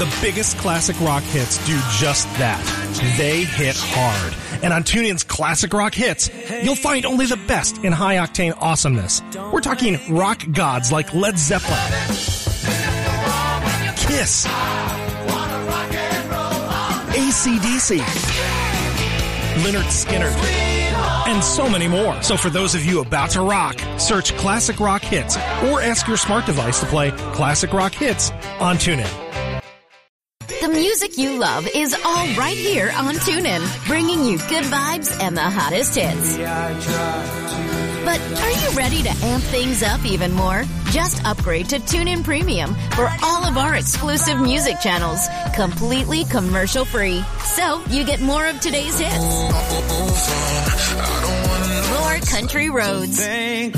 The biggest classic rock hits do just that. They hit hard. And on TuneIn's Classic Rock Hits, you'll find only the best in high-octane awesomeness. We're talking rock gods like Led Zeppelin, Kiss, AC/DC, Lynyrd Skynyrd, and so many more. So for those of you about to rock, search Classic Rock Hits or ask your smart device to play Classic Rock Hits on TuneIn. The music you love is all right here on TuneIn, bringing you good vibes and the hottest hits. But are you ready to amp things up even more? Just upgrade to TuneIn Premium for all of our exclusive music channels, completely commercial free. So you get more of today's hits, more country roads, and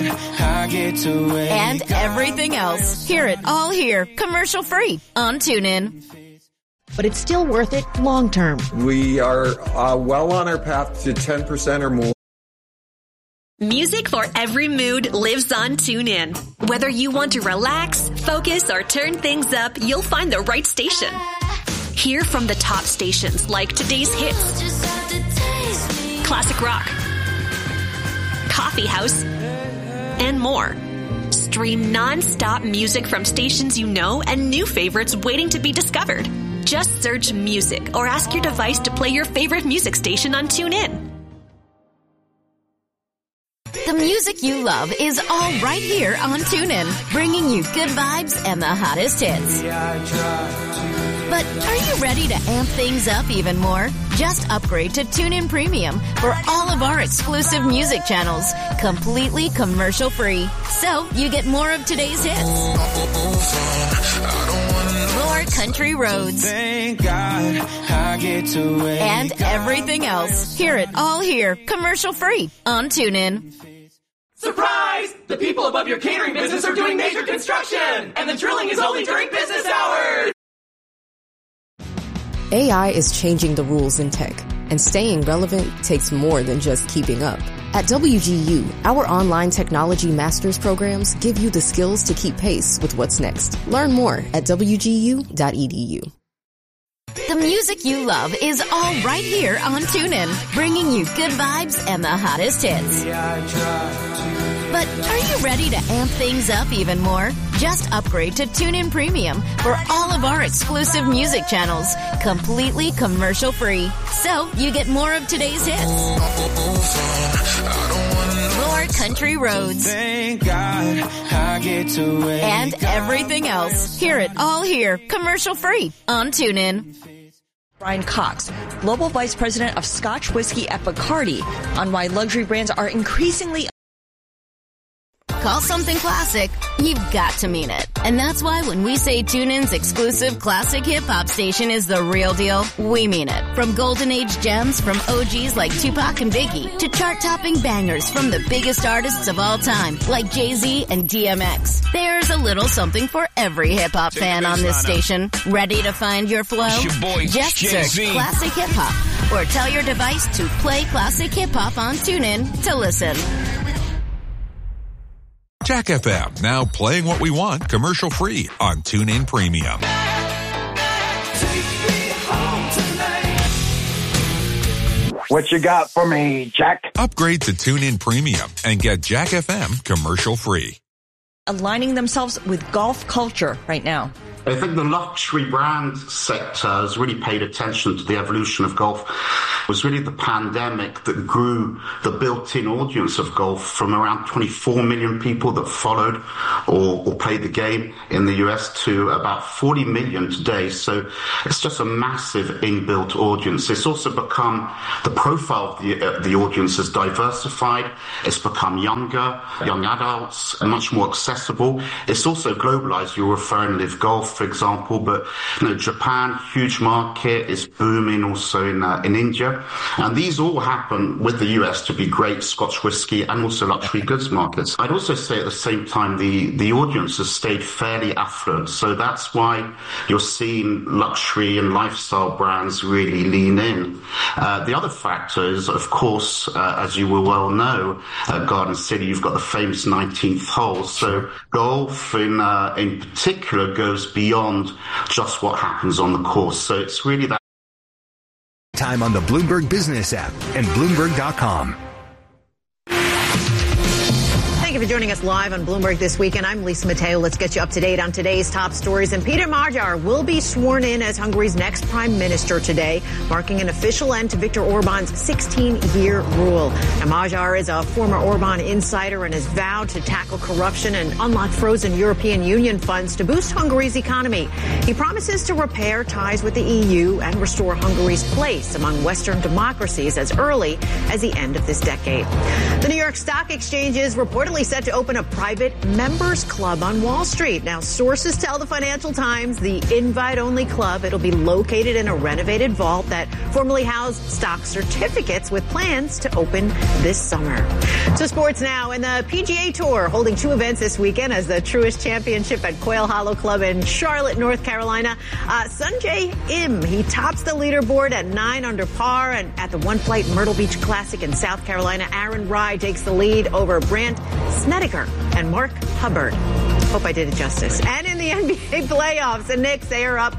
everything else. Hear it all here, commercial free on TuneIn. But it's still worth it long term. We are well on our path to 10% or more. Music for every mood lives on TuneIn. Whether you want to relax, focus, or turn things up, you'll find the right station. Hear from the top stations like today's hits, classic rock, coffee house, and more. Stream non-stop music from stations you know and new favorites waiting to be discovered. Just search music or ask your device to play your favorite music station on TuneIn. The music you love is all right here on TuneIn, bringing you good vibes and the hottest hits. But are you ready to amp things up even more? Just upgrade to TuneIn Premium for all of our exclusive music channels, completely commercial free. So you get more of today's hits, more country roads, and everything else. Hear it all here, commercial free on TuneIn. Surprise! The people above your catering business are doing major construction, and the drilling is only during business hours! AI is changing the rules in tech, and staying relevant takes more than just keeping up. At WGU, our online technology master's programs give you the skills to keep pace with what's next. Learn more at wgu.edu. The music you love is all right here on TuneIn, bringing you good vibes and the hottest hits. But are you ready to amp things up even more? Just upgrade to TuneIn Premium for all of our exclusive music channels, completely commercial free. So you get more of today's hits, more country roads, and everything else. Hear it all here, commercial free on TuneIn. Brian Cox, Global Vice President of Scotch Whiskey at Bacardi, on why luxury brands are increasingly... Call something classic, you've got to mean it. And that's why when we say TuneIn's exclusive classic hip-hop station is the real deal, we mean it. From golden age gems from OGs like Tupac and Biggie to chart-topping bangers from the biggest artists of all time like Jay-Z and DMX. There's a little something for every hip-hop fan on this station. Ready to find your flow? Just search Classic Hip-Hop or tell your device to play Classic Hip-Hop on TuneIn to listen. Jack FM, now playing what we want commercial free on TuneIn Premium. What you got for me, Jack? Upgrade to TuneIn Premium and get Jack FM commercial free. aligning themselves with golf culture right now? I think the luxury brand sector has really paid attention to the evolution of golf. It was really the pandemic that grew the built-in audience of golf from around 24 million people that followed or played the game in the US to about 40 million today. So it's just a massive inbuilt audience. It's also become, the profile of the audience has diversified. It's become younger, young adults, and much more accessible. It's also globalized. You're referring Live Golf, for example, but Japan, huge market, is booming also in India. Mexico. And these all happen with the US to be great Scotch whisky and also luxury goods markets. I'd also say at the same time, the audience has stayed fairly affluent. So that's why you're seeing luxury and lifestyle brands really lean in. The other factor is, of course, as you will well know, at Garden City, you've got the famous 19th hole. So golf in particular goes beyond just what happens on the course. So it's really that. Time on the Bloomberg Business app and Bloomberg.com. Thank you for joining us live on Bloomberg This Weekend. I'm Lisa Mateo. Let's get you up to date on today's top stories. And Peter Magyar will be sworn in as Hungary's next prime minister today, marking an official end to Viktor Orban's 16-year rule. Now, Magyar is a former Orban insider and has vowed to tackle corruption and unlock frozen European Union funds to boost Hungary's economy. He promises to repair ties with the EU and restore Hungary's place among Western democracies as early as the end of this decade. The New York Stock Exchange is reportedly set to open a private members club on Wall Street. Now, sources tell the Financial Times the invite-only club, it'll be located in a renovated vault that formerly housed stock certificates with plans to open this summer. So sports now, and the PGA Tour holding two events this weekend as the Truist Championship at Quail Hollow Club in Charlotte, North Carolina. Sungjae Im, he tops the leaderboard at 9 under par, and at the One Flight Myrtle Beach Classic in South Carolina, Aaron Rai takes the lead over Brandt Snedeker and Mark Hubbard. Hope I did it justice. And in the NBA playoffs, the Knicks, they are up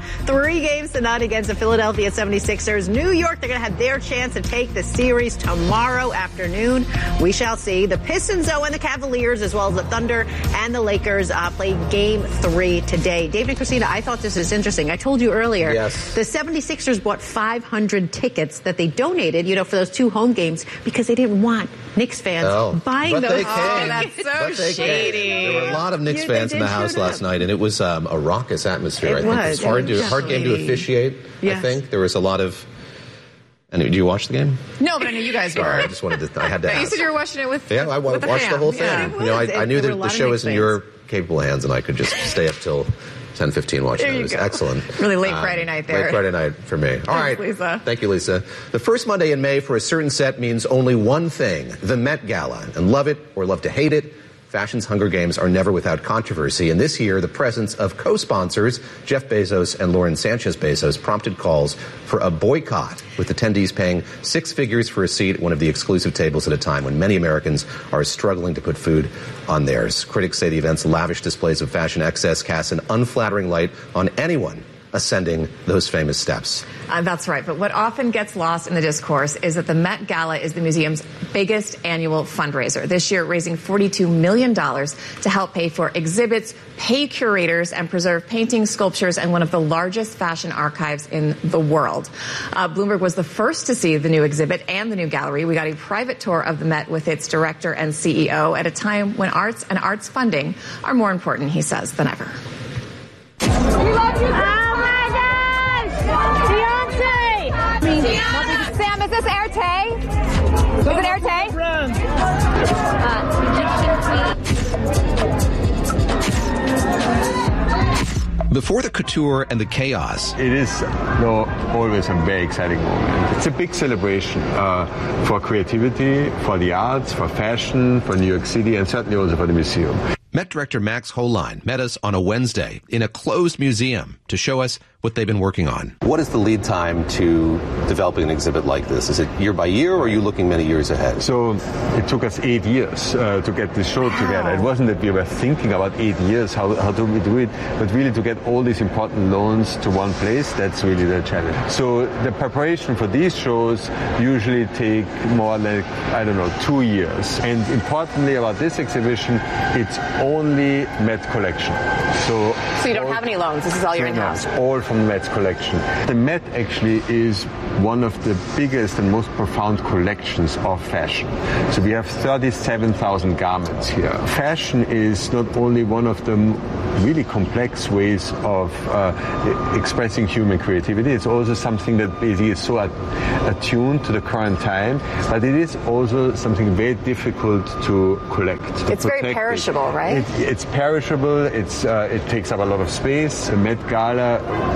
3-0 against the Philadelphia 76ers. New York, they're going to have their chance to take the series tomorrow afternoon. We shall see. The Pistons, though, and the Cavaliers, as well as the Thunder and the Lakers, play Game 3 today. David and Christina, I thought this was interesting. I told you earlier, yes, the 76ers bought 500 tickets that they donated, for those two home games because they didn't want Knicks fans buying those. They came. Oh, that's so shady. There were a lot of Knicks fans in the house last night, and it was a raucous atmosphere. I think it's hard game to officiate. Yes. I think there was a lot of. And do you watch the game? No, but I knew you guys were. I just wanted to. I had to. You said you were watching it with. Yeah, I watched the whole thing. Yeah. I knew that the show was in your capable hands, and I could just stay up till 10:15 watching it. It was excellent. Really late Friday night there. Late Friday night for me. All right. Lisa. Thank you, Lisa. The first Monday in May for a certain set means only one thing: the Met Gala. And love it or love to hate it, fashion's Hunger Games are never without controversy, and this year the presence of co-sponsors Jeff Bezos and Lauren Sanchez Bezos prompted calls for a boycott, with attendees paying 6 figures for a seat at one of the exclusive tables at a time when many Americans are struggling to put food on theirs. Critics say the event's lavish displays of fashion excess cast an unflattering light on anyone ascending those famous steps. That's right. But what often gets lost in the discourse is that the Met Gala is the museum's biggest annual fundraiser. This year, raising $42 million to help pay for exhibits, pay curators, and preserve paintings, sculptures, and one of the largest fashion archives in the world. Bloomberg was the first to see the new exhibit and the new gallery. We got a private tour of the Met with its director and CEO at a time when arts and arts funding are more important, he says, than ever. We love you. Beyonce! Sam, is this Airtay? Is it Airtay? Before the couture and the chaos. It is always a very exciting moment. It's a big celebration for creativity, for the arts, for fashion, for New York City, and certainly also for the museum. Met director Max Holein met us on a Wednesday in a closed museum to show us what they've been working on. What is the lead time to developing an exhibit like this? Is it year by year, or are you looking many years ahead? So it took us 8 years to get this show together. It wasn't that we were thinking about 8 years, how do we do it, but really to get all these important loans to one place, that's really the challenge. So the preparation for these shows usually take more like, 2 years. And importantly about this exhibition, it's only Met collection. So you don't have any loans, this is all your in-house? All from the Met's collection. The Met actually is one of the biggest and most profound collections of fashion. So we have 37,000 garments here. Fashion is not only one of the really complex ways of expressing human creativity, it's also something that basically is so attuned to the current time, but it is also something very difficult to collect. It's very perishable, right? It's perishable, it takes up a lot of space. The Met Gala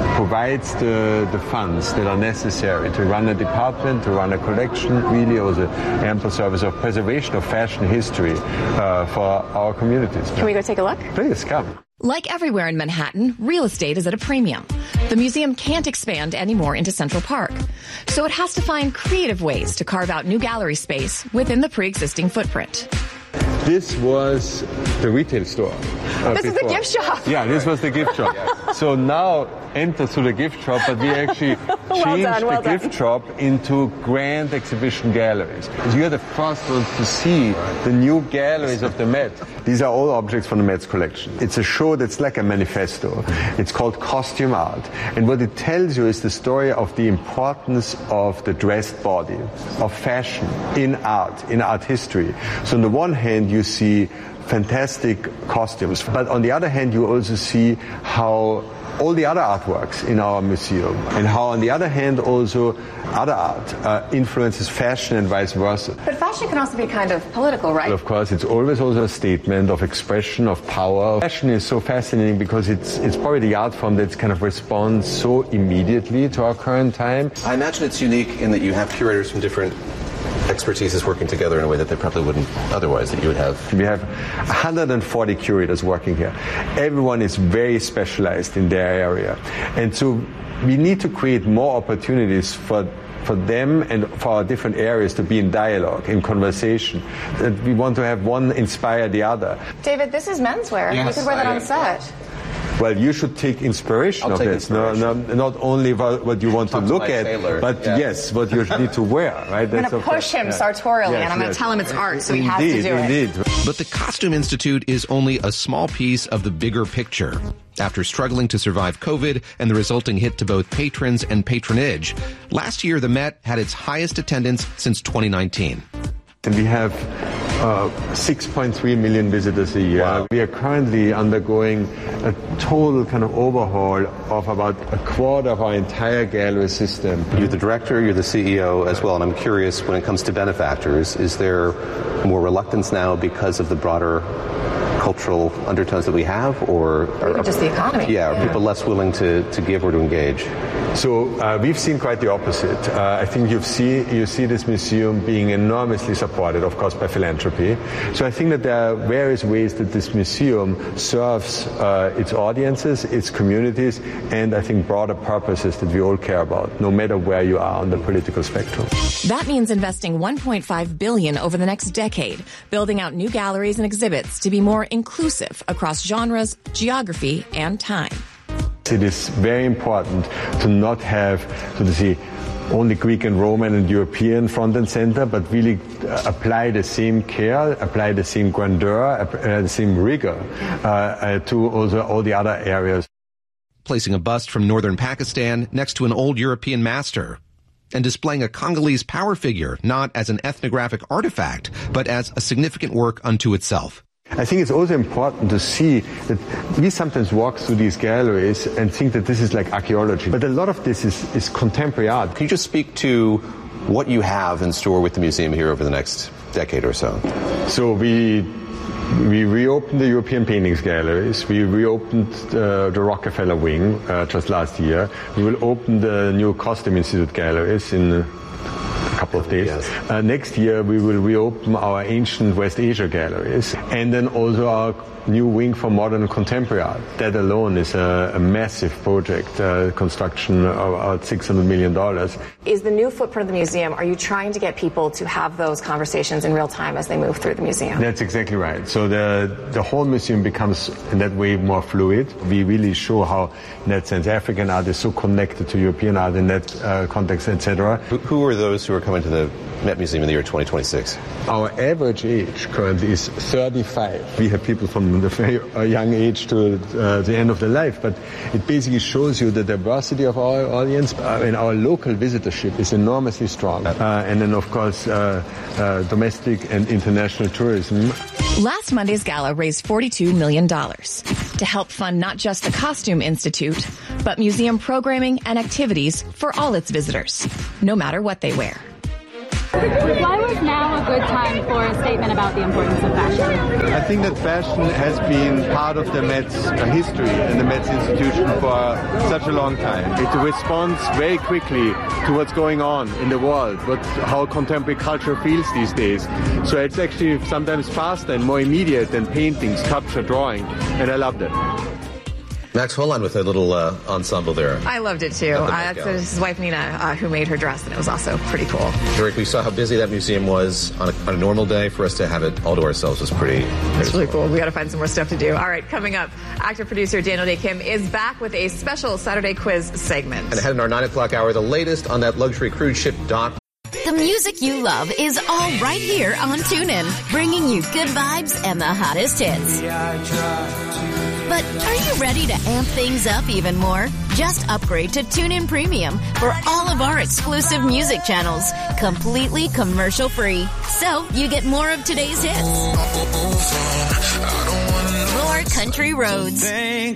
provides the funds that are necessary to run a department, to run a collection, really also ample service of preservation of fashion history for our communities. Can we go take a look? Please, come. Like everywhere in Manhattan, real estate is at a premium. The museum can't expand anymore into Central Park, so it has to find creative ways to carve out new gallery space within the pre-existing footprint. This was the retail store. This is the gift shop. Yeah, this was the gift shop. So now enter through the gift shop, but we actually changed the gift shop into grand exhibition galleries. You're the first ones to see the new galleries of the Met. These are all objects from the Met's collection. It's a show that's like a manifesto. It's called Costume Art. And what it tells you is the story of the importance of the dressed body, of fashion in art history. So on the one hand, you see fantastic costumes, but on the other hand, you also see how all the other artworks in our museum, and how on the other hand also other art influences fashion and vice versa. But fashion can also be kind of political, right? Of course, it's always also a statement of expression, of power. Fashion is so fascinating because it's probably the art form that kind of responds so immediately to our current time. I imagine it's unique in that you have curators from different expertise is working together in a way that they probably wouldn't otherwise, that you would have. We have 140 curators working here. Everyone is very specialized in their area. And so we need to create more opportunities for them and for our different areas to be in dialogue, in conversation. That we want to have one inspire the other. David, this is menswear. Yes, you could wear that on set. Well, you should take inspiration of this. No, not only what you want to look at, but yes, what you need to wear, right? I'm going to push him sartorially, and I'm going to tell him it's art, so he has to do it. But the Costume Institute is only a small piece of the bigger picture. After struggling to survive COVID and the resulting hit to both patrons and patronage, last year the Met had its highest attendance since 2019. And we have 6.3 million visitors a year. Wow. We are currently undergoing a total kind of overhaul of about a quarter of our entire gallery system. You're the director, you're the CEO as well, and I'm curious, when it comes to benefactors, is there more reluctance now because of the broader cultural undertones that we have, or just the economy? Yeah, are people less willing to give or to engage? So we've seen quite the opposite. I think you see this museum being enormously supported, of course, by philanthropy. So I think that there are various ways that this museum serves its audiences, its communities, and I think broader purposes that we all care about, no matter where you are on the political spectrum. That means investing $1.5 billion over the next decade, building out new galleries and exhibits to be more inclusive across genres, geography, and time. It is very important to not have, so to say, only Greek and Roman and European front and center, but really apply the same care, apply the same grandeur, the same rigor to also all the other areas. Placing a bust from northern Pakistan next to an old European master, and displaying a Congolese power figure not as an ethnographic artifact, but as a significant work unto itself. I think it's also important to see that we sometimes walk through these galleries and think that this is like archaeology, but a lot of this is contemporary art. Can you just speak to what you have in store with the museum here over the next decade or so? So we reopened the European Paintings Galleries. We reopened the Rockefeller Wing just last year. We will open the new Costume Institute Galleries in couple of days. Yes. Next year we will reopen our ancient West Asia galleries, and then also our new wing for modern and contemporary art. That alone is a massive project, construction of about $600 million. Is the new footprint of the museum, are you trying to get people to have those conversations in real time as they move through the museum? That's exactly right. So the whole museum becomes in that way more fluid. We really show how, in that sense, African art is so connected to European art in that context, etc. Who are those who are coming to the Met Museum in the year 2026? Our average age currently is 35. We have people from the very young age to the end of their life, but it basically shows you the diversity of our audience, and our local visitorship is enormously strong. And then, of course, domestic and international tourism. Last Monday's gala raised $42 million to help fund not just the Costume Institute, but museum programming and activities for all its visitors, no matter what they wear. Why was now a good time for a statement about the importance of fashion? I think that fashion has been part of the Met's history and the Met's institution for such a long time. It responds very quickly to what's going on in the world, how contemporary culture feels these days. So it's actually sometimes faster and more immediate than painting, sculpture, drawing, and I love that. Max Hollein with a little ensemble there. I loved it too. That's his wife Nina who made her dress, and it was also pretty cool. Eric, we saw how busy that museum was on a normal day. For us to have it all to ourselves was pretty really cool. We got to find some more stuff to do. All right, coming up, actor-producer Daniel Dae Kim is back with a special Saturday quiz segment. And ahead in our 9 o'clock hour, the latest on that luxury cruise ship dock. The music you love is all right here on TuneIn, bringing you good vibes and the hottest hits. But are you ready to amp things up even more? Just upgrade to TuneIn Premium for all of our exclusive music channels, completely commercial-free. So you get more of today's hits, more country roads,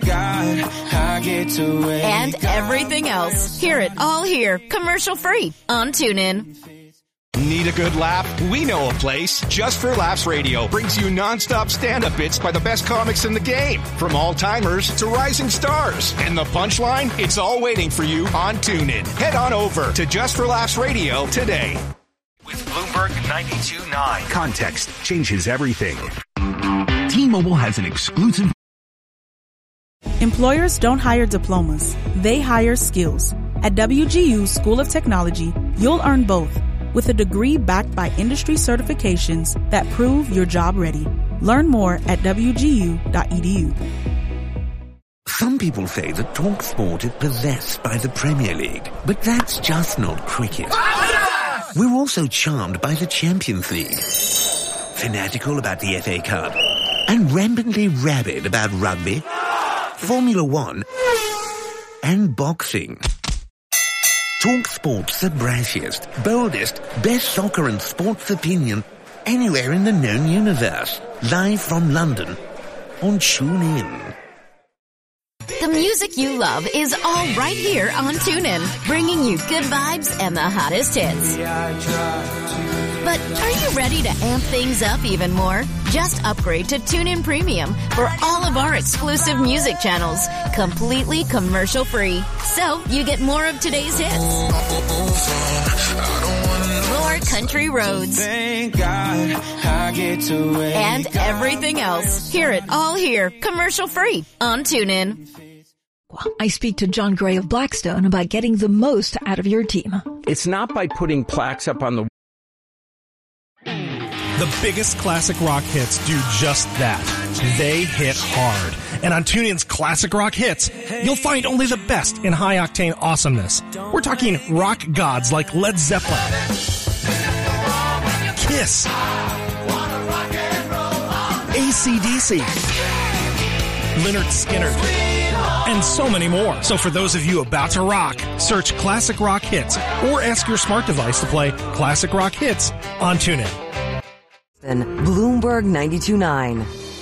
and everything else. Hear it all here, commercial-free on TuneIn. Need a good laugh? We know a place. Just for Laughs Radio brings you non-stop stand-up bits by the best comics in the game. From all-timers to rising stars. And the punchline? It's all waiting for you on TuneIn. Head on over to Just for Laughs Radio today. With Bloomberg 92.9. Context changes everything. T-Mobile has an exclusive... Employers don't hire diplomas. They hire skills. At WGU School of Technology, you'll earn both, with a degree backed by industry certifications that prove you're job ready. Learn more at wgu.edu. Some people say that TalkSport is possessed by the Premier League, but that's just not cricket. We're also charmed by the Champions League, fanatical about the FA Cup, and rampantly rabid about rugby, Formula One, and boxing. TalkSport's the brashiest, boldest, best soccer and sports opinion anywhere in the known universe. Live from London on TuneIn. The music you love is all right here on TuneIn, bringing you good vibes and the hottest hits. But are you ready to amp things up even more? Just upgrade to TuneIn Premium for all of our exclusive music channels, completely commercial-free. So you get more of today's hits, more country roads, and everything else. Hear it all here, commercial-free on TuneIn. I speak to John Gray of Blackstone about getting the most out of your team. It's not by putting plaques up on the... The biggest classic rock hits do just that. They hit hard. And on TuneIn's Classic Rock Hits, you'll find only the best in high-octane awesomeness. We're talking rock gods like Led Zeppelin, Kiss, AC/DC, Lynyrd Skynyrd, and so many more. So for those of you about to rock, search Classic Rock Hits or ask your smart device to play Classic Rock Hits on TuneIn. Bloomberg 92.9.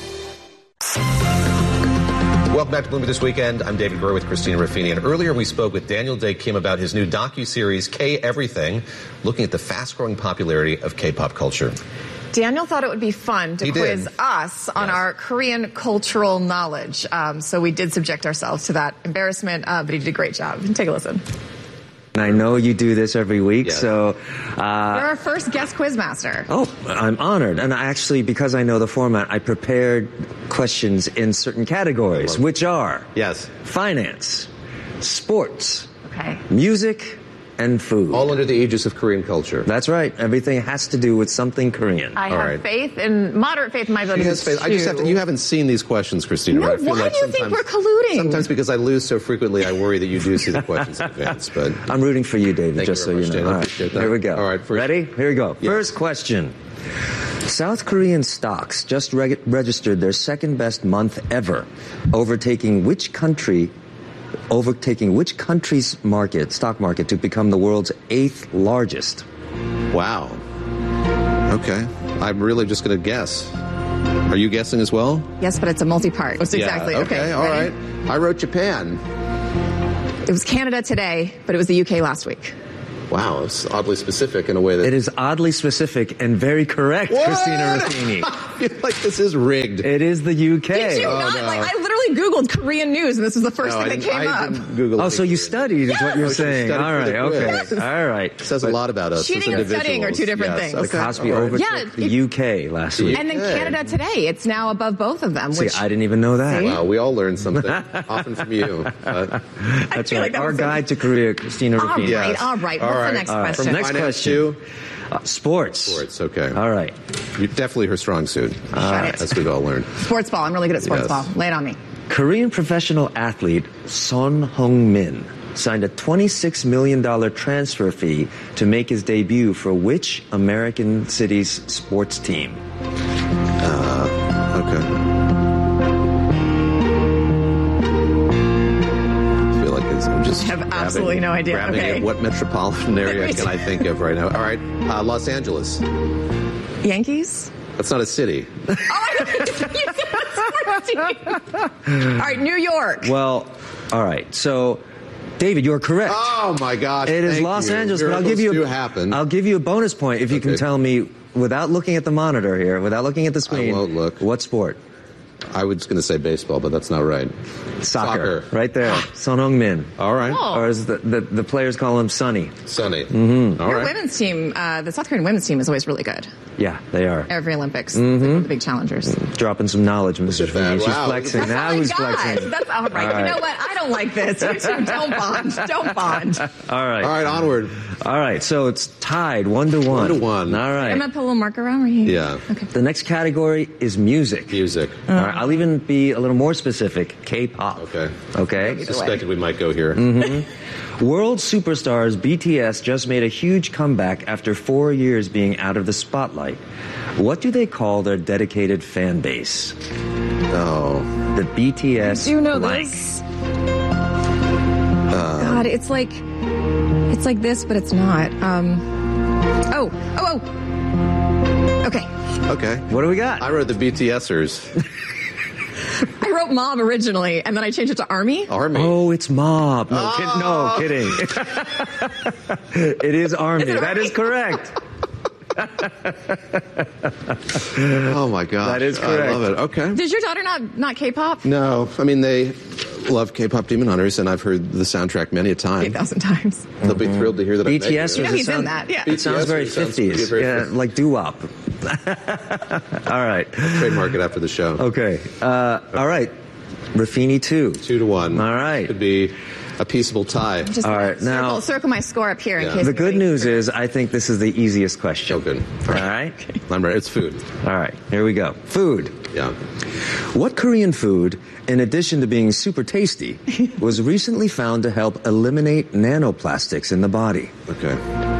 Welcome back to Bloomberg This Weekend. I'm David Gurr with Christina Ruffini. And earlier we spoke with Daniel Dae Kim about his new docuseries, K-Everything, looking at the fast-growing popularity of K-pop culture. Daniel thought it would be fun to quiz us on our Korean cultural knowledge. So we did subject ourselves to that embarrassment, but he did a great job. Take a listen. I know you do this every week, so... You're our first guest quizmaster. Oh, I'm honored. And actually, because I know the format, I prepared questions in certain categories, which are... Yes. Finance, sports, okay, music, and food. All under the aegis of Korean culture. That's right. Everything has to do with something Korean. I have faith and moderate faith in my ability. She has faith. I just have to, you haven't seen these questions, Christina. No, right? I feel why like do you think we're colluding? Sometimes because I lose so frequently, I worry that you do see the questions in advance. But I'm rooting for you, David, Thank just you so you know. I All right, appreciate that. here we go. All right, ready? Here we go. Yeah. First question. South Korean stocks just registered their second best month ever, overtaking which country's stock market to become the world's 8th largest? Wow. Okay. I'm really just going to guess. Are you guessing as well? Yes, but it's a multi-part. It's exactly. Okay, all right. I wrote Japan. It was Canada today, but it was the UK last week. Wow, it's oddly specific in a way that... It is oddly specific and very correct, What? Christina Ruffini. I feel like this is rigged. It is the UK. Did you not? no. Like, I literally Googled Korean news, and this was the first thing that came up. Google Oh, so you studied is what you're saying. studied All for right, the quiz. okay. All right. It says a lot about us. Cheating as and studying are two different individuals. things. The Yes. Cosby Okay. overtook Yeah, the UK last week. And then Canada today, it's now above both of them. See, Which I didn't even know that. See? Wow, we all learn something, often from you. That's feel right. like that Our was guide to Korea, Christina all Ruffini. right, all right. What's the next question? From Next finance question. to Sports. sports, okay. All right. You're definitely her strong suit. Shut it. As we've all learned. Sports ball. I'm really good at sports Yes. ball. Lay it on me. Korean professional athlete Son Heung-min signed a $26 million transfer fee to make his debut for which American city's sports team? Okay. I feel like I'm just I have absolutely no idea. grabbing Okay. at what metropolitan area can I think of right now? All right, Los Angeles. Yankees? That's not a city. Oh, I thought you said a sports team. All right, New York. Well, all right. So, David, you're correct. Oh my gosh! It is thank Los you. Angeles, but I'll Miracles give you do happen. I'll give you a bonus point if you can tell me without looking at the monitor here, without looking at the screen. I won't look. What sport? I was going to say baseball, but that's not right. Soccer. Right there. Son Heung-min. All right. Oh. Or as the players call him, Sonny. Sonny. Mm-hmm. All Your right. women's team, the South Korean women's team is always really good. Yeah, they are. Every Olympics. It's like one of the big challengers. Dropping some knowledge, Mr. Feeney. She's Wow. flexing. That's Now all I who's got. flexing? That's all right. All You right. know what? I don't like this. You two, don't bond. Don't bond. All right. All right, onward. All right, so it's tied 1-1. 1-1. All right. I'm going to put a little marker around right here. Yeah. Okay. The next category is music. Music. All right, I'll even be a little more specific. K-pop. Okay. Okay? Suspected we might go here. World superstars BTS just made a huge comeback after 4 years being out of the spotlight. What do they call their dedicated fan base? Oh. The BTS Do you know blank. this? God, it's like this, but it's not. Oh. Okay. Okay. What do we got? I wrote the BTSers. I wrote Mob originally, and then I changed it to Army. Army. Oh, it's Mob. No, no kidding. It is Army. Is it That is correct. Oh my gosh. That is correct. I love it. Okay. Does your daughter not K-pop? No, I mean they love K-pop Demon Hunters, and I've heard the soundtrack many a time. 8,000 times. They'll be thrilled to hear that. BTS. You know he's in that, yeah. It sounds very sounds 50s. very Yeah, 50s. like doo-wop. All right. Trademark it after the show. Okay. All right. Ruffini 2. 2-1. All right. Could be a peaceable tie. Just All right, now- circle my score up here in Yeah. case. The good news is I think this is the easiest question. Oh, good. All right. I'm ready. It's food. All right. Here we go. Food. Yeah. What Korean food, in addition to being super tasty, was recently found to help eliminate nanoplastics in the body? Okay.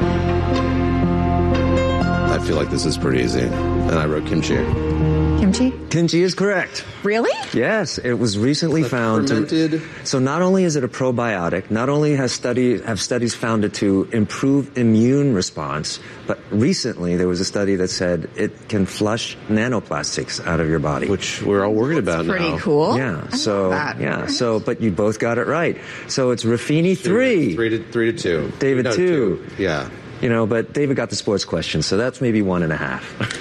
I feel like this is pretty easy. And I wrote kimchi. Kimchi? Kimchi is correct. Really? Yes, it was recently found fermented- So not only is it a probiotic, not only have studies found it to improve immune response, but recently there was a study that said it can flush nanoplastics out of your body. Which we're all worried about Pretty now. cool. Yeah. I So love that. yeah. So but you both got it right. So it's Ruffini 3. 3-2. David, 2. Yeah. You know, but David got the sports question, so that's maybe 1.5.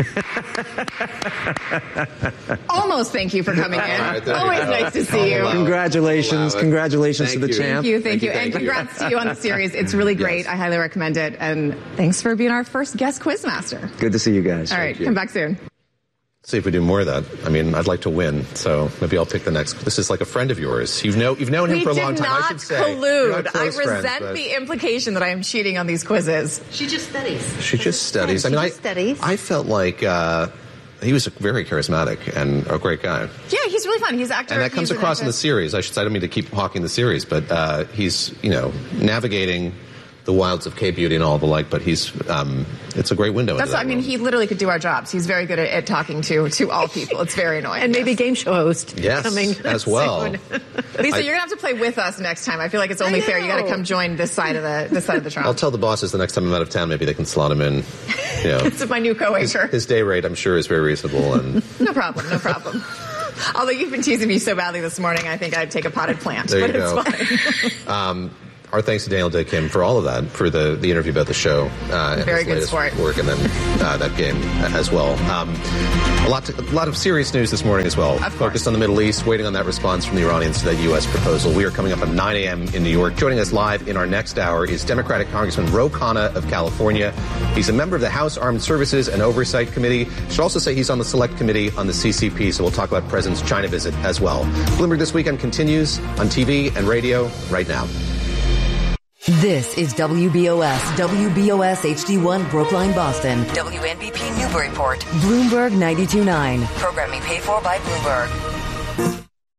Almost thank you for coming in. right, there you Always go. nice to see you. Allow it. Congratulations. Allow it. Congratulations Thank to the you. champ. Thank you. And congrats to you on the series. It's really great. Yes. I highly recommend it. And thanks for being our first guest quizmaster. Good to see you guys. All right, you. come back soon. See if we do more of that. I mean, I'd like to win, so maybe I'll pick the next. This is like a friend of yours. You've known him for a long time. I should say. We did not collude. You're not I close resent friends, but- the implication that I am cheating on these quizzes. She just studies. She just studies. I mean, I felt like he was very charismatic and a great guy. Yeah, he's really fun. He's an actor. And that comes He's an across in the actor. series. I don't mean to keep hawking the series, but he's, navigating the wilds of K-beauty and all the like, but he's, it's a great window That's into that I mean, world. he literally could do our jobs. He's very good at talking to all people. It's very annoying. And maybe game show host. Yes, coming as well. soon. Lisa, you're gonna have to play with us next time. I feel like it's only fair. You got to come join this side of the trial. I'll tell the bosses the next time I'm out of town, maybe they can slot him in. This is my new co-waiter. His day rate, I'm sure, is very reasonable. And No problem. No problem. Although you've been teasing me so badly this morning, I think I'd take a potted plant. There but you go. it's fine. Our thanks to Daniel Day Kim for all of that, for the interview about the show. Very good sport. Work, and then that game as well. A lot of serious news this morning as well. Focused on the Middle East, waiting on that response from the Iranians to that U.S. proposal. We are coming up at 9 a.m. in New York. Joining us live in our next hour is Democratic Congressman Ro Khanna of California. He's a member of the House Armed Services and Oversight Committee. Should also say he's on the Select Committee on the CCP, so we'll talk about President's China visit as well. Bloomberg This Weekend continues on TV and radio right now. This is WBOS HD1 Brookline, Boston. WNBP Newburyport. Bloomberg 92.9. Programming paid for by Bloomberg.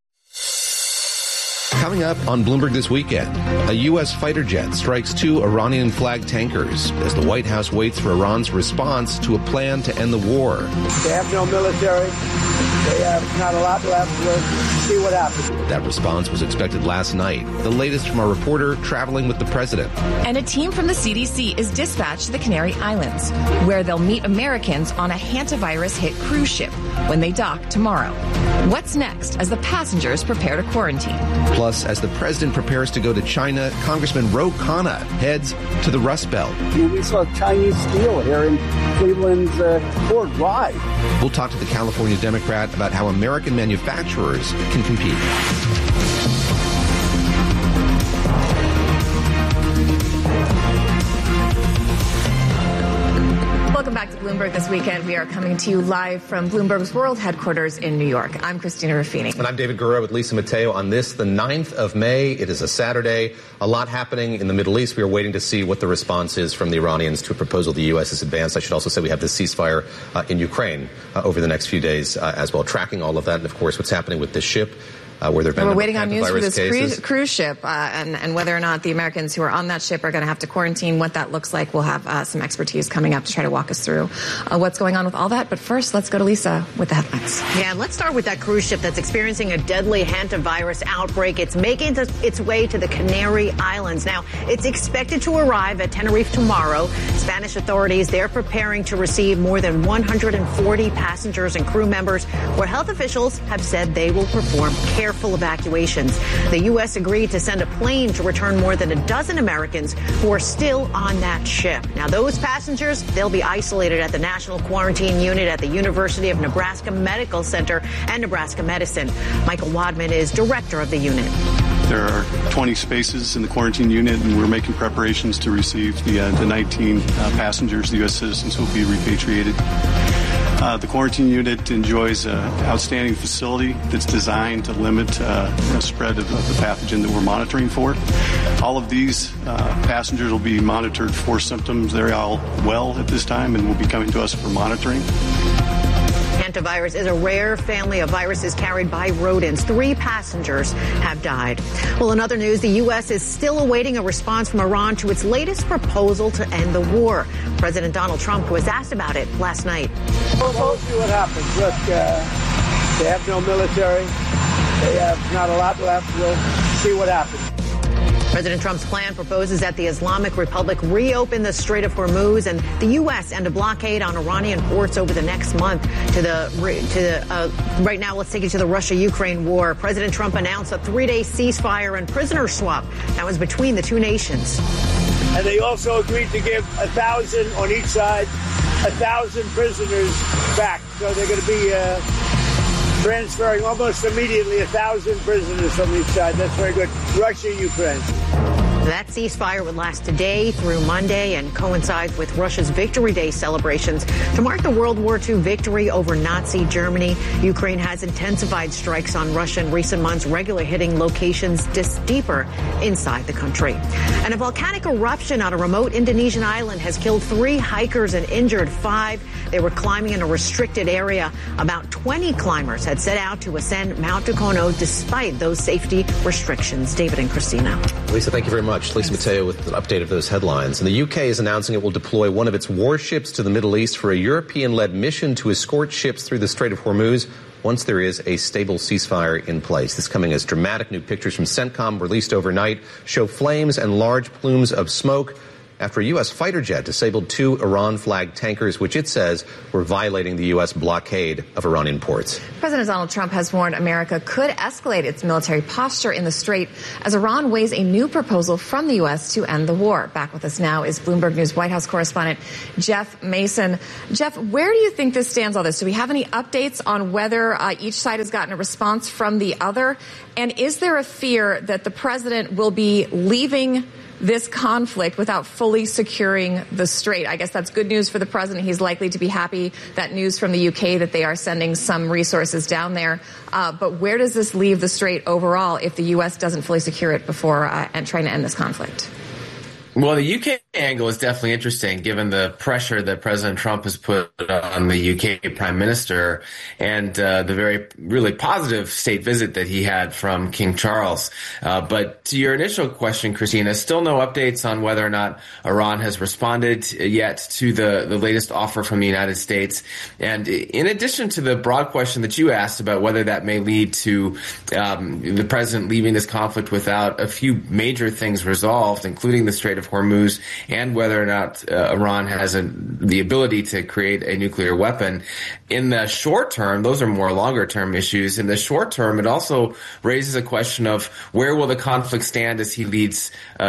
Coming up on Bloomberg This Weekend, a U.S. fighter jet strikes 2 Iranian-flagged tankers as the White House waits for Iran's response to a plan to end the war. They have no military. They have not a lot left. We'll see what happens. That response was expected last night. The latest from our reporter traveling with the president. And a team from the CDC is dispatched to the Canary Islands, where they'll meet Americans on a hantavirus-hit cruise ship when they dock tomorrow. What's next as the passengers prepare to quarantine? Plus, as the president prepares to go to China, Congressman Ro Khanna heads to the Rust Belt. We saw Chinese steel here in Cleveland's port. Why? We'll talk to the California Democrat about how American manufacturers can compete. Welcome back to Bloomberg This Weekend. We are coming to you live from Bloomberg's world headquarters in New York. I'm Christina Ruffini. And I'm David Gura with Lisa Mateo on this, the 9th of May. It is a Saturday. A lot happening in the Middle East. We are waiting to see what the response is from the Iranians to a proposal the U.S. has advanced. I should also say we have the ceasefire in Ukraine over the next few days as well, tracking all of that. And, of course, what's happening with this ship. Where there have been we're waiting on news for this cruise ship and whether or not the Americans who are on that ship are going to have to quarantine, what that looks like. We'll have some expertise coming up to try to walk us through what's going on with all that. But first, let's go to Lisa with the headlines. Yeah, let's start with that cruise ship that's experiencing a deadly hantavirus outbreak. It's making its way to the Canary Islands. Now, it's expected to arrive at Tenerife tomorrow. Spanish authorities, they're preparing to receive more than 140 passengers and crew members, where health officials have said they will perform careful evacuations. The U.S. agreed to send a plane to return more than a dozen Americans who are still on that ship. Now, those passengers, they'll be isolated at the National Quarantine Unit at the University of Nebraska Medical Center and Nebraska Medicine. Michael Wadman is director of the unit. There are 20 spaces in the quarantine unit, and we're making preparations to receive the 19 passengers, the U.S. citizens who will be repatriated. The quarantine unit enjoys an outstanding facility that's designed to limit the spread of the pathogen that we're monitoring for. All of these passengers will be monitored for symptoms. They're all well at this time and will be coming to us for monitoring. Hantavirus is a rare family of viruses carried by rodents. 3 passengers have died. Well, in other news, the U.S. is still awaiting a response from Iran to its latest proposal to end the war. President Donald Trump was asked about it last night. We'll see what happens. Look, they have no military. They have not a lot left. We'll see what happens. President Trump's plan proposes that the Islamic Republic reopen the Strait of Hormuz and the U.S. end a blockade on Iranian ports over the next month. Right now, let's take you to the Russia-Ukraine war. President Trump announced a 3-day ceasefire and prisoner swap that was between the two nations. And they also agreed to give 1,000 on each side, 1,000 prisoners back. So they're going to be transferring almost immediately 1,000 prisoners from each side. That's very good. Russia, Ukraine. That ceasefire would last today through Monday and coincides with Russia's Victory Day celebrations to mark the World War II victory over Nazi Germany. Ukraine has intensified strikes on Russia in recent months, regularly hitting locations just deeper inside the country. And a volcanic eruption on a remote Indonesian island has killed 3 hikers and injured 5. They were climbing in a restricted area. About 20 climbers had set out to ascend Mount Dukono despite those safety restrictions. David and Christina. Lisa, thank you very much. Lisa Mateo with an update of those headlines. And the UK is announcing it will deploy one of its warships to the Middle East for a European-led mission to escort ships through the Strait of Hormuz once there is a stable ceasefire in place. This coming as dramatic new pictures from CENTCOM released overnight show flames and large plumes of smoke after a U.S. fighter jet disabled 2 Iran-flagged tankers, which it says were violating the U.S. blockade of Iranian ports. President Donald Trump has warned America could escalate its military posture in the Strait as Iran weighs a new proposal from the U.S. to end the war. Back with us now is Bloomberg News White House correspondent Jeff Mason. Jeff, where do you think this stands on this? Do we have any updates on whether each side has gotten a response from the other? And is there a fear that the president will be leaving this conflict without fully securing the Strait? I guess that's good news for the president. He's likely to be happy. That news from the UK that they are sending some resources down there. But where does this leave the Strait overall if the U.S. doesn't fully secure it before and trying to end this conflict? Well, the UK angle is definitely interesting, given the pressure that President Trump has put on the UK Prime Minister and the very really positive state visit that he had from King Charles. But to your initial question, Christina, still no updates on whether or not Iran has responded yet to the latest offer from the United States. And in addition to the broad question that you asked about whether that may lead to the president leaving this conflict without a few major things resolved, including the Strait of Hormuz, and whether or not Iran has the ability to create a nuclear weapon. In the short term, those are more longer term issues. In the short term, it also raises a question of where will the conflict stand as he leaves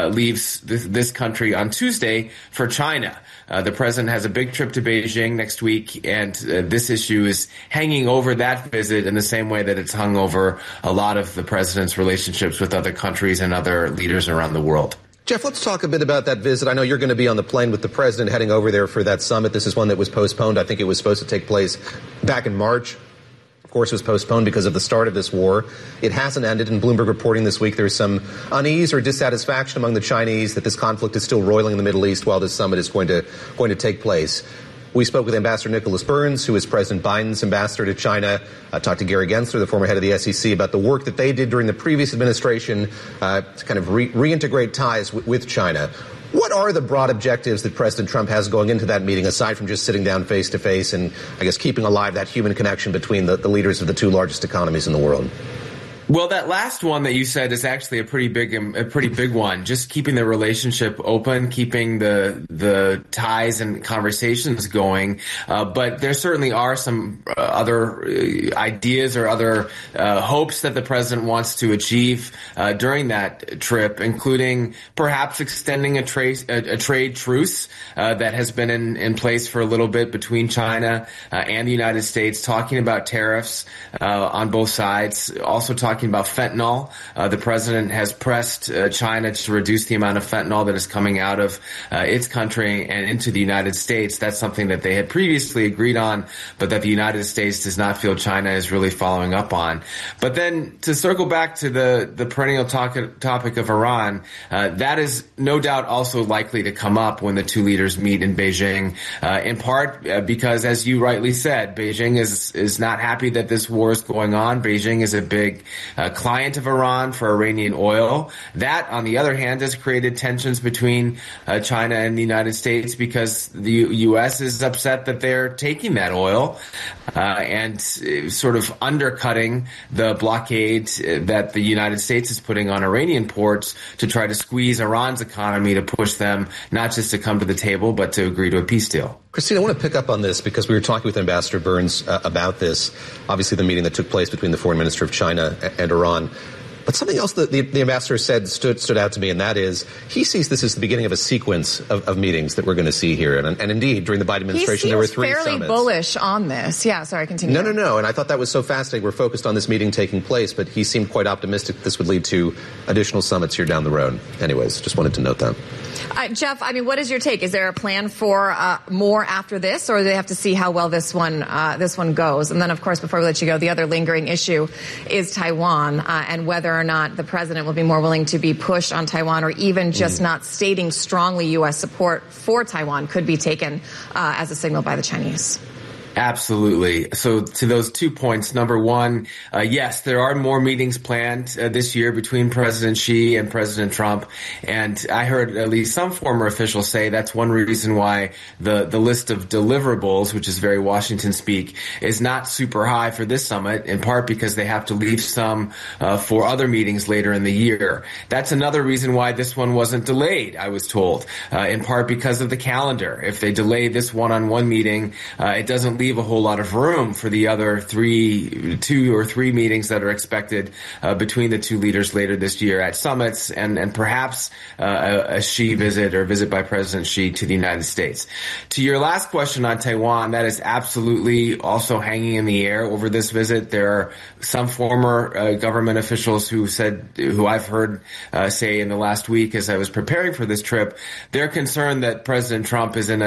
this country on Tuesday for China. The president has a big trip to Beijing next week, and this issue is hanging over that visit in the same way that it's hung over a lot of the president's relationships with other countries and other leaders around the world. Jeff, let's talk a bit about that visit. I know you're going to be on the plane with the president heading over there for that summit. This is one that was postponed. I think it was supposed to take place back in March. Of course, it was postponed because of the start of this war. It hasn't ended. In Bloomberg reporting this week, there's some unease or dissatisfaction among the Chinese that this conflict is still roiling in the Middle East while this summit is going to take place. We spoke with Ambassador Nicholas Burns, who is President Biden's ambassador to China. Talked to Gary Gensler, the former head of the SEC, about the work that they did during the previous administration to kind of reintegrate ties with China. What are the broad objectives that President Trump has going into that meeting, aside from just sitting down face to face and, I guess, keeping alive that human connection between the leaders of the 2 largest economies in the world? Well, that last one that you said is actually a pretty big one. Just keeping the relationship open, keeping the ties and conversations going. But there certainly are some other ideas or other hopes that the president wants to achieve during that trip, including perhaps extending a trade truce that has been in place for a little bit between China and the United States, talking about tariffs on both sides, also talking about fentanyl. The president has pressed China to reduce the amount of fentanyl that is coming out of its country and into the United States. That's something that they had previously agreed on, but that the United States does not feel China is really following up on. But then to circle back to the perennial topic of Iran, that is no doubt also likely to come up when the 2 leaders meet in Beijing, in part because, as you rightly said, Beijing is not happy that this war is going on. Beijing is a big client of Iran for Iranian oil. That, on the other hand, has created tensions between China and the United States because the U.S. is upset that they're taking that oil and sort of undercutting the blockade that the United States is putting on Iranian ports to try to squeeze Iran's economy to push them not just to come to the table, but to agree to a peace deal. Christine, I want to pick up on this because we were talking with Ambassador Burns about this, obviously the meeting that took place between the foreign minister of China and Iran. But something else that the ambassador said stood out to me, and that is he sees this as the beginning of a sequence of meetings that we're going to see here. And indeed, during the Biden administration, there were 3 summits. He seems fairly bullish on this. Yeah, sorry, continue. No. And I thought that was so fascinating. We're focused on this meeting taking place, but he seemed quite optimistic this would lead to additional summits here down the road. Anyways, just wanted to note that. Jeff, I mean, what is your take? Is there a plan for more after this, or do they have to see how well this one goes? And then, of course, before we let you go, the other lingering issue is Taiwan and whether or not the president will be more willing to be pushed on Taiwan, or even just not stating strongly U.S. support for Taiwan could be taken as a signal by the Chinese. Absolutely. So to those 2 points, number one, yes, there are more meetings planned this year between President Xi and President Trump. And I heard at least some former officials say that's one reason why the list of deliverables, which is very Washington speak, is not super high for this summit, in part because they have to leave some for other meetings later in the year. That's another reason why this one wasn't delayed, I was told, in part because of the calendar. If they delay this one-on-one meeting, it doesn't leave a whole lot of room for the other 2 or 3 meetings that are expected between the two leaders later this year at summits and perhaps a Xi visit or visit by President Xi to the United States. To your last question on Taiwan, that is absolutely also hanging in the air over this visit. There are some former government officials who I've heard say in the last week as I was preparing for this trip, they're concerned that President Trump is in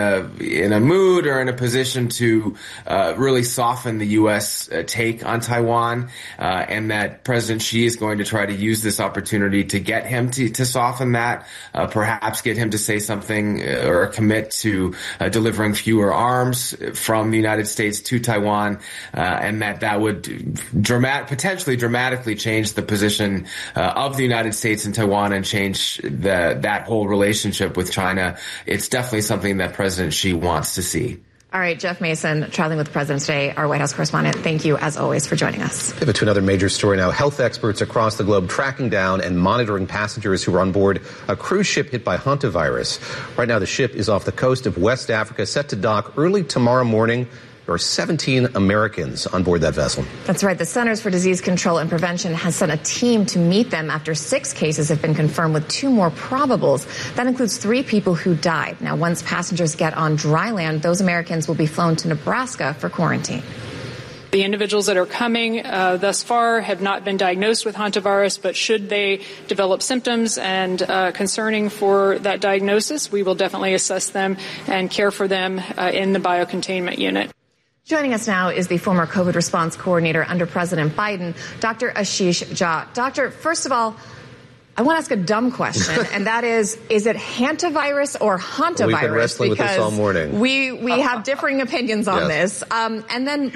a mood or in a position to really soften the U.S. Take on Taiwan, and that President Xi is going to try to use this opportunity to get him to soften that, perhaps get him to say something or commit to delivering fewer arms from the United States to Taiwan, and that would potentially dramatically change the position of the United States and Taiwan and change that whole relationship with China. It's definitely something that President Xi wants to see. All right, Jeff Mason, traveling with the President today, our White House correspondent. Thank you, as always, for joining us. Pivot to another major story now. Health experts across the globe tracking down and monitoring passengers who were on board a cruise ship hit by hantavirus. Right now, the ship is off the coast of West Africa, set to dock early tomorrow morning. There are 17 Americans on board that vessel. That's right. The Centers for Disease Control and Prevention has sent a team to meet them after 6 cases have been confirmed with 2 more probables. That includes 3 people who died. Now, once passengers get on dry land, those Americans will be flown to Nebraska for quarantine. The individuals that are coming thus far have not been diagnosed with hantavirus, but should they develop symptoms and concerning for that diagnosis, we will definitely assess them and care for them in the biocontainment unit. Joining us now is the former COVID response coordinator under President Biden, Dr. Ashish Jha. Doctor, first of all, I want to ask a dumb question, and that is it hantavirus or hantavirus? We've been wrestling with this all morning. We have differing opinions on this. And then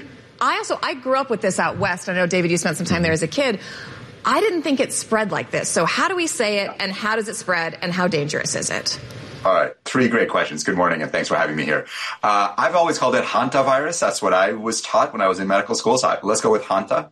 I grew up with this out west. I know, David, you spent some time there as a kid. I didn't think it spread like this. So how do we say it, and how does it spread, and how dangerous is it? All right. 3 great questions. Good morning, and thanks for having me here. I've always called it hantavirus. That's what I was taught when I was in medical school. So let's go with hanta.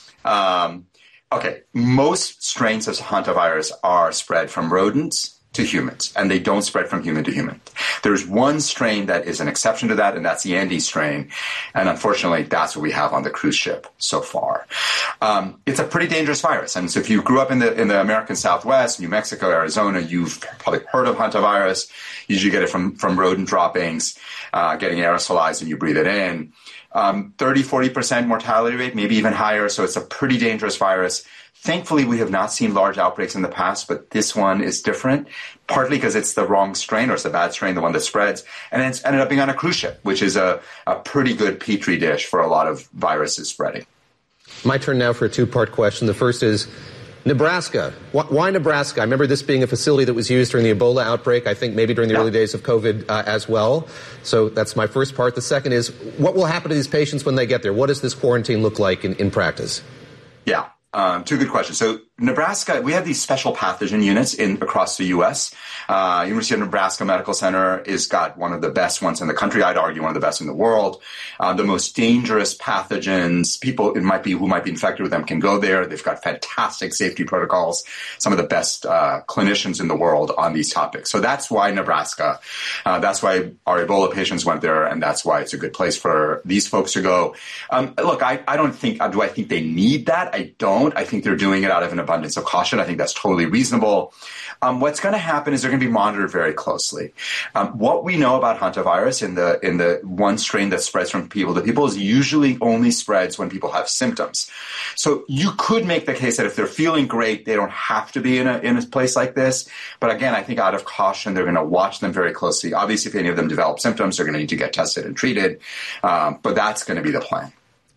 Okay. Most strains of hantavirus are spread from rodents to humans, and they don't spread from human to human. There's one strain that is an exception to that, and that's the Andes strain. And unfortunately, that's what we have on the cruise ship so far. It's a pretty dangerous virus. And so if you grew up in the American Southwest, New Mexico, Arizona, you've probably heard of hantavirus. You usually get it from rodent droppings, getting aerosolized, and you breathe it in. 30-40% mortality rate, maybe even higher. So it's a pretty dangerous virus. Thankfully, we have not seen large outbreaks in the past, but this one is different, partly because it's the wrong strain, or it's the bad strain, the one that spreads. And it's ended up being on a cruise ship, which is a pretty good petri dish for a lot of viruses spreading. My turn now for a 2-part question. The first is Nebraska. Why Nebraska? I remember this being a facility that was used during the Ebola outbreak, I think maybe during the early days of COVID as well. So that's my first part. The second is, what will happen to these patients when they get there? What does this quarantine look like in practice? Yeah. 2 good questions. So Nebraska, we have these special pathogen units across the U.S. University of Nebraska Medical Center has got one of the best ones in the country. I'd argue one of the best in the world. The most dangerous pathogens, people who might be infected with them can go there. They've got fantastic safety protocols, some of the best clinicians in the world on these topics. So that's why Nebraska. That's why our Ebola patients went there, and that's why it's a good place for these folks to go. Look, I don't think, do I think they need that? I don't. I think they're doing it out of an abundance of caution. I think that's totally reasonable. What's going to happen is they're going to be monitored very closely. What we know about hantavirus in the one strain that spreads from people to people is usually only spreads when people have symptoms. So you could make the case that if they're feeling great, they don't have to be in a place like this. But again, I think out of caution, they're going to watch them very closely. Obviously, if any of them develop symptoms, they're going to need to get tested and treated. But that's going to be the plan.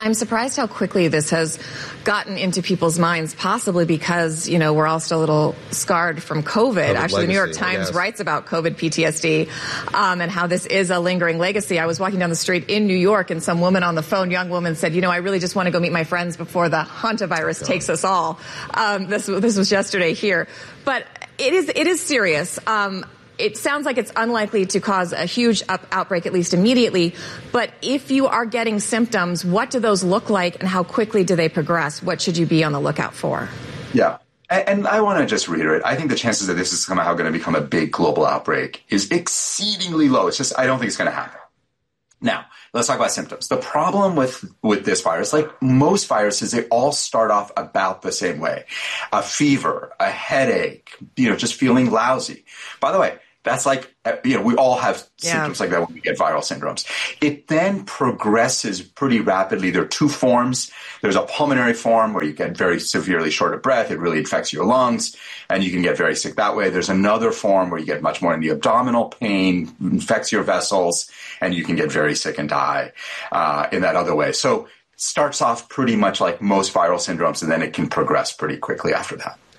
I'm surprised how quickly this has gotten into people's minds, possibly because, we're all still a little scarred from COVID. Actually, the New York Times writes about COVID PTSD and how this is a lingering legacy. I was walking down the street in New York and some woman on the phone, young woman, said, I really just want to go meet my friends before the hantavirus takes us all. This was yesterday here. But it is serious. It sounds like it's unlikely to cause a huge outbreak, at least immediately. But if you are getting symptoms, what do those look like and how quickly do they progress? What should you be on the lookout for? Yeah. And I want to just reiterate, I think the chances that this is somehow going to become a big global outbreak is exceedingly low. It's just, I don't think it's going to happen. Now, let's talk about symptoms. The problem with this virus, like most viruses, they all start off about the same way. A fever, a headache, just feeling lousy. By the way, that's like, we all have symptoms like that when we get viral syndromes. It then progresses pretty rapidly. There are two forms. There's a pulmonary form where you get very severely short of breath. It really infects your lungs, and you can get very sick that way. There's another form where you get much more in the abdominal pain, infects your vessels, and you can get very sick and die in that other way. So it starts off pretty much like most viral syndromes, and then it can progress pretty quickly after that.